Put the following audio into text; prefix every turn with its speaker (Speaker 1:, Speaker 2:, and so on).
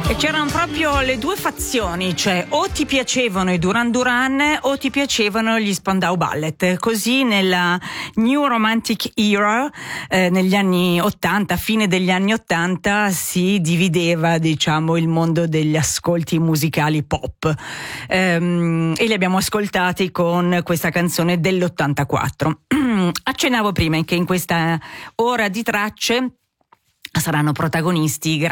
Speaker 1: E c'erano proprio le due fazioni, cioè o ti piacevano i Duran Duran o ti piacevano gli Spandau Ballet. Così nella New Romantic Era, negli anni 80, fine degli anni 80, si divideva, diciamo, il mondo degli ascolti musicali pop. E li abbiamo ascoltati con questa canzone dell'84. Accennavo prima che in questa ora di tracce saranno protagonisti